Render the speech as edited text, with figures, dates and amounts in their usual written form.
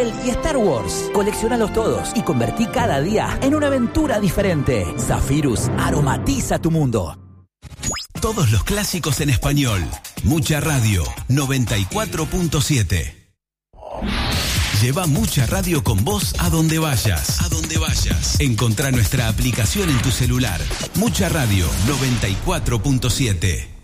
Marvel y Star Wars. Coleccionalos todos y convertí cada día en una aventura diferente. Zafirus aromatiza tu mundo. Todos los clásicos en español. Mucha Radio 94.7. Lleva Mucha Radio con vos a donde vayas. A donde vayas. Encontrá nuestra aplicación en tu celular. Mucha Radio 94.7.